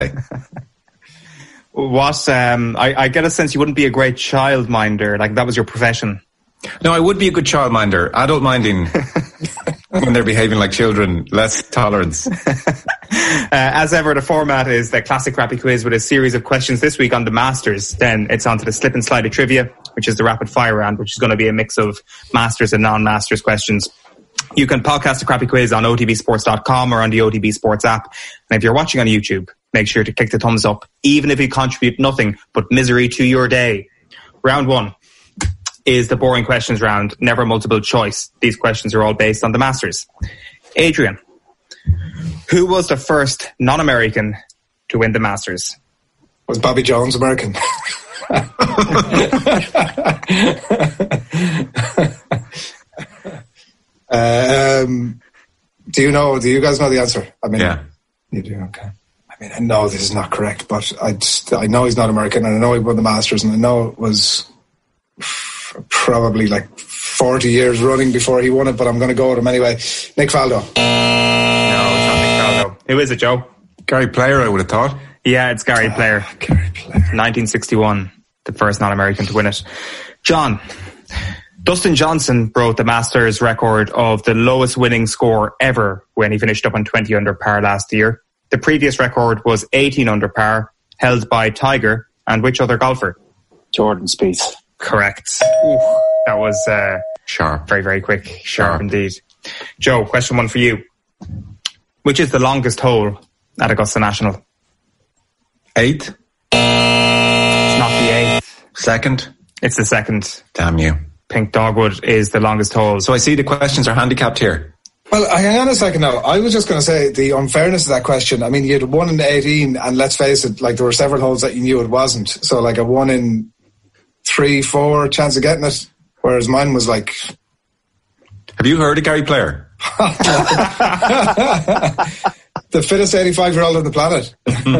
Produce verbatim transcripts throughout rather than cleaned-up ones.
What, um, I, I get a sense you wouldn't be a great childminder, like that was your profession. No, I would be a good childminder. Adult minding, when they're behaving like children, less tolerance. uh, as ever, the format is the classic Crappy Quiz with a series of questions. This week on the Masters, then it's on to the slip and slide of trivia, which is the rapid fire round, which is going to be a mix of Masters and non-Masters questions. You can podcast the Crappy Quiz on o t b sports dot com or on the O T B Sports app. And if you're watching on YouTube, make sure to click the thumbs up, even if you contribute nothing but misery to your day. Round one is the boring questions round, never multiple choice. These questions are all based on the Masters. Adrian, who was the first non-American to win the Masters? Was Bobby Jones American? um, do you know, do you guys know the answer? I mean, yeah. You do, okay. I mean, I know this is not correct, but I just, I know he's not American, and I know he won the Masters, and I know it was probably like forty years running before he won it, but I'm going to go with him anyway. Nick Faldo. No, it's not Nick Faldo. Who is it, Joe? Gary Player, I would have thought. Yeah, it's Gary oh, Player. Gary Player. nineteen sixty-one, the first non-American to win it. John, Dustin Johnson broke the Masters record of the lowest winning score ever when he finished up on twenty under par last year. The previous record was eighteen under par, held by Tiger and which other golfer? Jordan Spieth. Correct. Ooh, that was uh, sharp. Very, very quick. Sharp, sharp indeed. Joe, question one for you. Which is the longest hole at Augusta National? Eighth. It's not the eighth. Second. It's the second. Damn you. Pink Dogwood is the longest hole. So I see the questions are handicapped here. Well, hang on a second now. I was just going to say the unfairness of that question. I mean, you had one in eighteen, and let's face it, like there were several holes that you knew it wasn't. So like a one in three, four chance of getting it, whereas mine was like... Have you heard of Gary Player? The fittest eighty-five-year-old on the planet.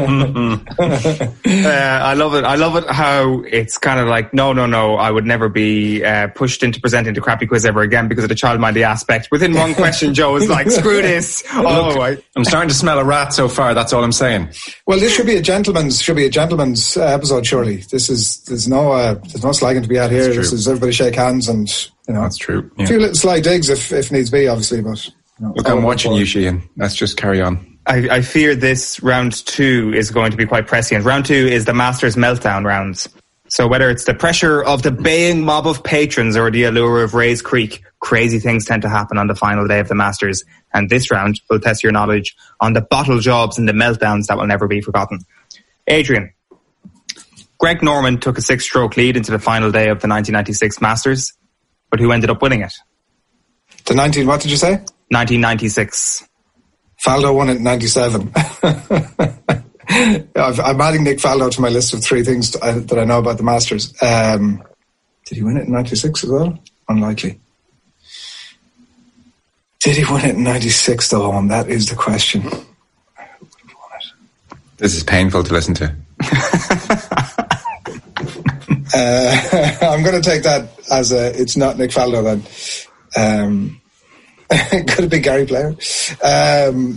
uh, I love it. I love it how it's kind of like, no, no, no, I would never be uh, pushed into presenting the Crappy Quiz ever again because of the childmindy aspect. Within one question, Joe is like, screw this. Oh, Look, I, I'm starting to smell a rat so far. That's all I'm saying. Well, this should be a gentleman's should be a gentleman's uh, episode. Surely, this is there's no uh, there's no slagging to be had here. This is everybody shake hands and you know. That's true. Yeah. A few little sly digs if if needs be, obviously. But you know, look, I'm watching you, Sheehan. Let's just carry on. I, I fear this round two is going to be quite prescient. Round two is the Masters meltdown rounds. So whether it's the pressure of the baying mob of patrons or the allure of Rays Creek, crazy things tend to happen on the final day of the Masters. And this round will test your knowledge on the bottle jobs and the meltdowns that will never be forgotten. Adrian, Greg Norman took a six-stroke lead into the final day of the nineteen ninety-six Masters, but who ended up winning it? The nineteen, what did you say? nineteen ninety-six. Faldo won it in ninety-seven. I'm adding Nick Faldo to my list of three things that I know about the Masters. Um, did he win it in ninety-six as well? Unlikely. Did he win it in ninety-six though? And that is the question. This is painful to listen to. uh, I'm going to take that as a, it's not Nick Faldo then. Um, could it be Gary Player? Um,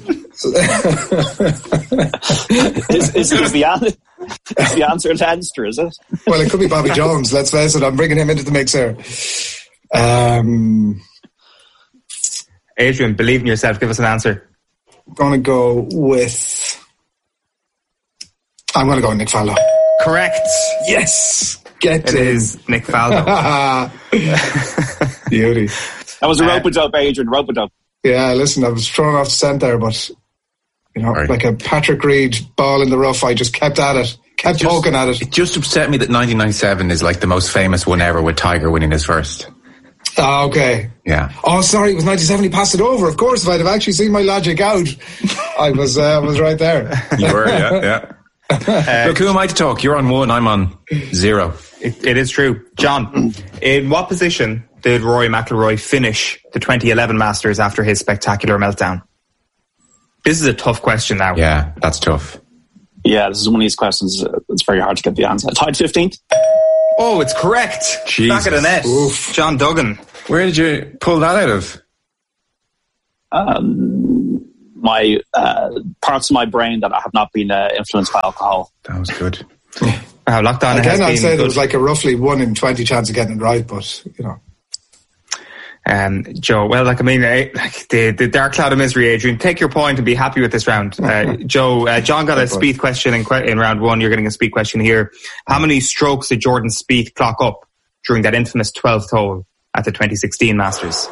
is, is, is, the an- is the answer Leinster, is it? Well, it could be Bobby Jones, let's face it. I'm bringing him into the mix here. Um, Adrian, believe in yourself. Give us an answer. I'm going to go with... I'm going to go with Nick Faldo. Correct. Yes. Get it. It is Nick Faldo. Beauty. That was a rope it up, Adrian. Rope it up. Yeah, listen, I was thrown off the scent there, but, you know, right. Like a Patrick Reed ball in the rough, I just kept at it. Kept it just, poking at it. It just upset me that nineteen ninety-seven is like the most famous one ever with Tiger winning his first. Oh, okay. Yeah. Oh, sorry, it was ninety-seven. He passed it over. Of course, if I'd have actually seen my logic out, I was uh, was right there. You were, yeah, yeah. Uh, Look, who am I to talk? You're on one, I'm on zero. It, it is true. John, in what position did Rory McIlroy finish the twenty eleven Masters after his spectacular meltdown? This is a tough question now. Yeah, that's tough. Yeah, this is one of these questions. Uh, it's very hard to get the answer. Tied fifteenth. Oh, it's correct. Jesus. Back of the net. Oof. John Duggan. Where did you pull that out of? Um, my uh, parts of my brain that have not been uh, influenced by alcohol. That was good. Wow, lockdown Again, has I'd been say good. there was like a roughly one in twenty chance of getting it right, but you know. Um, Joe, well, like I mean, eh, like the the dark cloud of misery, Adrian. Take your point and be happy with this round. Uh, Joe, uh, John got a Spieth question in, que- in round one. You're getting a Spieth question here. How many strokes did Jordan Spieth clock up during that infamous twelfth hole at the twenty sixteen Masters?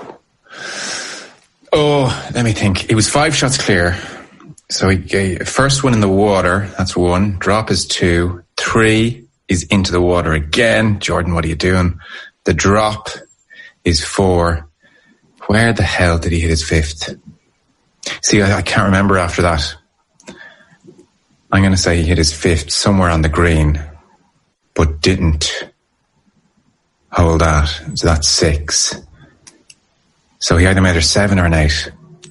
Oh, let me think. It was five shots clear. So he gave first one in the water. That's one. Drop is two. Three is into the water again. Jordan, what are you doing? The drop is four. Where the hell did he hit his fifth? See, I, I can't remember after that. I'm going to say he hit his fifth somewhere on the green, but didn't hold that. So that's six. So he either made a seven or an eight.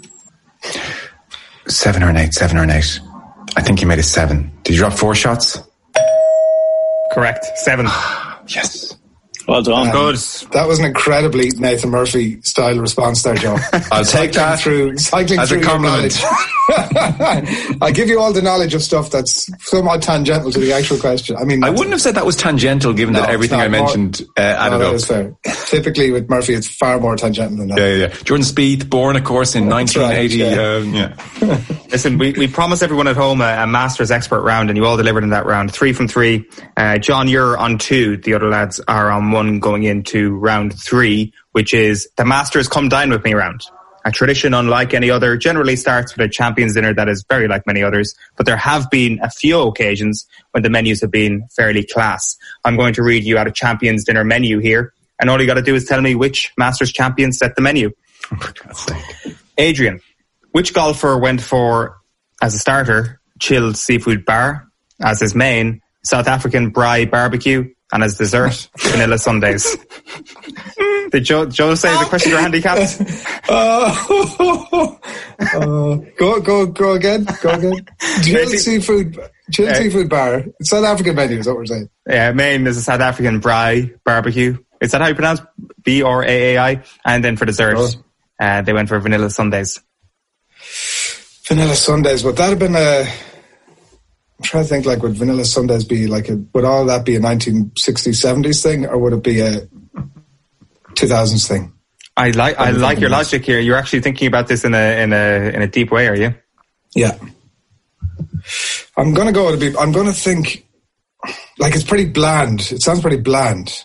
Seven or an eight, seven or an eight. I think he made a seven. Did you drop four shots? Correct. Seven. Yes. Well done. Um, Good. That was an incredibly Nathan Murphy style response there, Joe. I'll take that through cycling as through a your compliment. knowledge. I give you all the knowledge of stuff that's somewhat tangential to the actual question. I mean, I wouldn't have said that was tangential, given No, that everything it's I not. mentioned uh, added no, that up. is fair. Typically with Murphy, it's far more tangential than that. Yeah, yeah, yeah. Jordan Spieth, born, of course, in That's nineteen eighty. right, Um, yeah. Listen, we, we promised everyone at home a, a Masters expert round, and you all delivered in that round. Three from three. Uh, John, you're on two. The other lads are on one going into round three, which is the Masters Come Dine With Me round. A tradition unlike any other, generally starts with a champions dinner that is very like many others, but there have been a few occasions when the menus have been fairly class. I'm going to read you out a champions dinner menu here, and all you got to do is tell me which Masters champion set the menu. Oh, for God's sake. Adrian, which golfer went for, as a starter, chilled seafood bar, as his main, South African braai barbecue, and as dessert, vanilla sundaes? Did Joe, Joe say the question or handicapped? Uh, uh, go, go, go again. Go again. Chilled seafood, chilled Uh, seafood bar. It's South African menu, is what we're saying. Yeah, main is a South African braai barbecue. Is that how you pronounce B R A A I? And then for dessert, Oh. uh, they went for vanilla sundaes. Vanilla sundaes. Would that have been a? I'm trying to think. Like, would vanilla sundaes be like a? Would all that be a nineteen sixties, seventies thing, or would it be a two thousands thing? I like I Probably like your thinking this. logic here. You're actually thinking about this in a in a in a deep way, are you? Yeah. I'm gonna go with a bit. I'm gonna think. Like, it's pretty bland. It sounds pretty bland.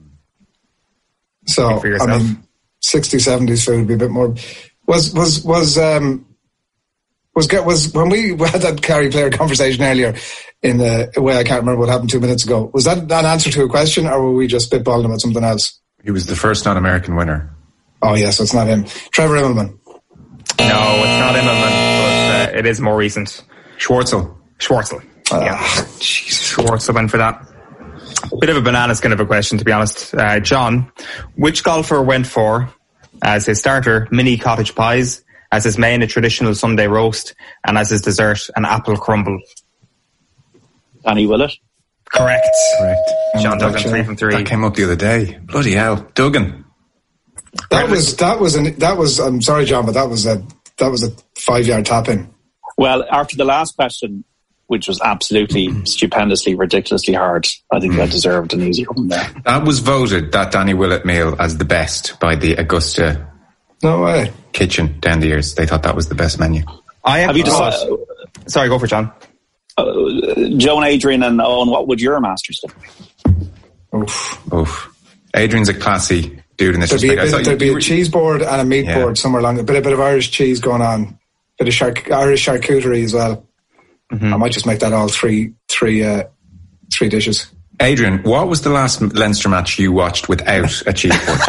So Think for I yourself. mean, sixties, seventies food would be a bit more. Was was was um was get was when we had that Carrie Player conversation earlier in the way I can't remember what happened two minutes ago. Was that an answer to a question, or were we just spitballing about something else? He was the first non-American winner. Oh yes, it's not him. Trevor Immelman. No, it's not Immelman, but uh, it is more recent. Schwartzel. Schwartzel. Yeah. Ah, Jesus. Schwartzel went for that. Bit of a banana skin of a question, to be honest. Uh, John, which golfer went for, as his starter, mini cottage pies, as his main, a traditional Sunday roast, and as his dessert, an apple crumble? Danny Willett. Correct. Correct. John Duggan, Gotcha. three from three. That came up the other day. Bloody hell. Duggan. That was that was an that was. I'm sorry, John, but that was a that was a five yard tap in. Well, after the last question, which was absolutely stupendously, ridiculously hard, I think that deserved an easy one there. That was voted, that Danny Willett meal, as the best by the Augusta No way. kitchen down the years. They thought that was the best menu. I Have you thought- decided, Sorry, go for it, John. uh, Joe and Adrian and Owen, what would your Masters do? Oof. Oof. Adrian's a classy dude in this There'd be, a, respect. I bit, thought there'd be you a were- cheese board and a meat Yeah. board somewhere along. A bit, a bit of Irish cheese going on. Bit of char- Irish charcuterie as well. Mm-hmm. I might just make that all three, three, uh, three dishes. Adrian, what was the last Leinster match you watched without a cheese board?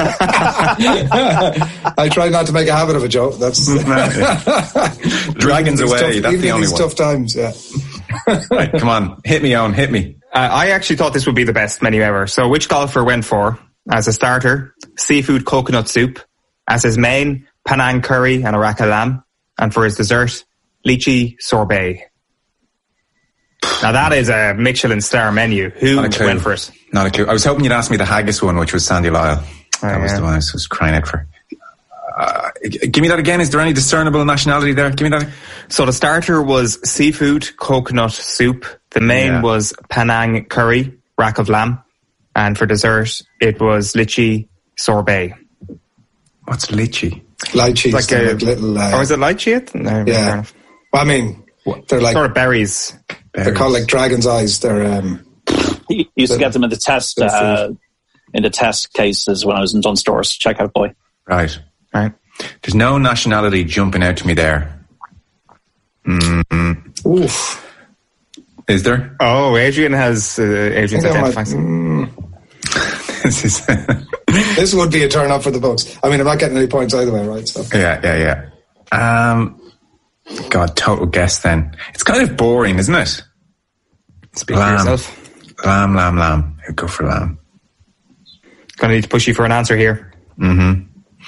I try not to make a habit of it, Joe. That's Dragons Even in away. these tough- That's even the in only these one. tough times. Yeah. Right, come on. Hit me on. Hit me. Uh, I actually thought this would be the best menu ever. So which golfer went for, as a starter, seafood coconut soup, as his main, Penang curry and a rack of lamb, and for his dessert, lychee sorbet? Now that is a Michelin star menu. Who Not a clue. went for it? Not a clue. I was hoping you'd ask me the haggis one, which was Sandy Lyle. That Oh, was yeah. the one I was, was crying out for. Uh, Give me that again. Is there any discernible nationality there? Give me that. So the starter was seafood coconut soup. The main Yeah. was Penang curry, rack of lamb. And for dessert, it was lychee sorbet. What's lychee? Lychees, Like they're a, like little. Uh, or is it lychee? It? No, fair yeah. enough. Well, I mean, they're like Sort of berries. they're called like dragon's eyes. They're um, You used to get them in the test Bit of uh, in the test cases when I was in Dunstores. Check out, boy. Right. Right. There's no nationality jumping out to me there. Mm-hmm. oof. Is there? Oh, Adrian has uh, Adrian's I think I might- identifying. This is This would be a turn up for the Bucks. I mean, I'm not getting any points either way, right? So yeah, yeah, yeah. Um, God, total guess then. It's kind of boring, isn't it? Speak for Lamb. yourself. Lamb, lamb, lamb. I'd go for lamb. Gonna need to push you for an answer here. Mm-hmm.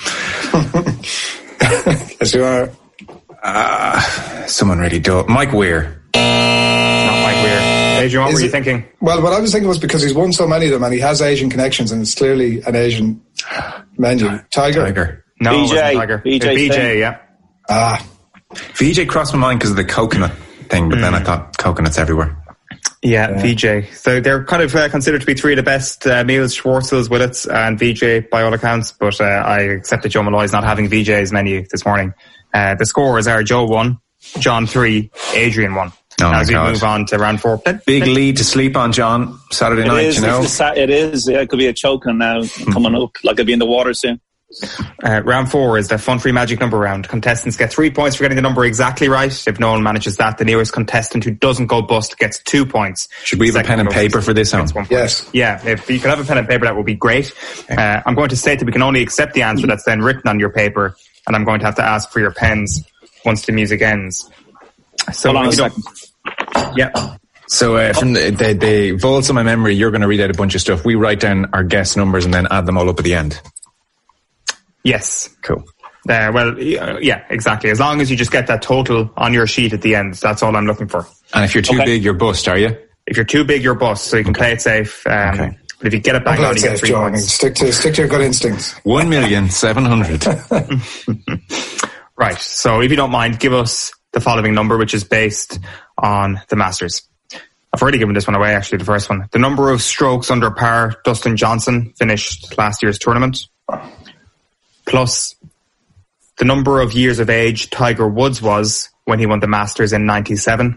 yes, you are. Someone really dull. Mike Weir. It's not Mike Weir. Adrian, what Is were you it- thinking? Well, what I was thinking was because he's won so many of them and he has Asian connections and it's clearly an Asian menu. Tiger. Tiger. No, B J. it wasn't Tiger. B J Uh, B J, thing. yeah. Ah, V J crossed my mind because of the coconut thing, but then I thought coconuts everywhere. Yeah, V J. So they're kind of uh, considered to be three of the best uh, meals, Schwartzel's, Willits, and V J by all accounts, but uh, I accept that Joe Malloy's not having V J's menu this morning. Uh, the scores are Joe one, John three, Adrian one. Oh my As we God. move on to round four. Big lead to sleep on, John. Saturday It night, is. you know. It's a, it is. Yeah, it could be a choking now coming up. Like it'll be in the water soon. Uh, round four is the Fun Free Magic Number round. Contestants get three points for getting the number exactly right. If no one manages that, the nearest contestant who doesn't go bust gets two points. Should we have a Second pen and closest paper for this, gets Hon? one point. yes. Yeah, if you could have a pen and paper, that would be great. Uh, I'm going to state that we can only accept the answer that's then written on your paper, and I'm going to have to ask for your pens once the music ends. So Hold on a if you don't- second. Yeah. So uh, from the, the, the vaults of my memory, you're going to read out a bunch of stuff. We write down our guess numbers and then add them all up at the end. Yes. Cool. Uh, well, y- yeah, exactly. As long as you just get that total on your sheet at the end, that's all I'm looking for. And if you're too Okay. big, you're bust, are you? If you're too big, you're bust, so you can play it safe. Um, Okay. But if you get it back Play on, it you get safe, three Joe. I mean, points. stick to stick to your gut instincts. One million seven hundred. Right. So if you don't mind, give us the following number, which is based on the Masters. I've already given this one away, actually, the first one. The number of strokes under par Dustin Johnson finished last year's tournament, plus the number of years of age Tiger Woods was when he won the Masters in ninety-seven,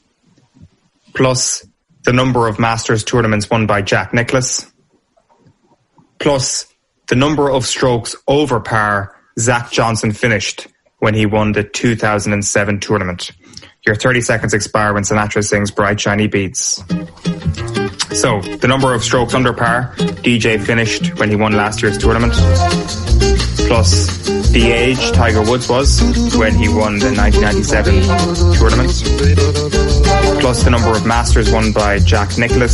plus the number of Masters tournaments won by Jack Nicklaus, plus the number of strokes over par Zach Johnson finished when he won the two thousand seven tournament. Your thirty seconds expire when Sinatra sings Bright Shiny Beats. So, the number of strokes under par D J finished when he won last year's tournament, plus the age Tiger Woods was when he won the nineteen ninety-seven tournament, plus the number of Masters won by Jack Nicklaus,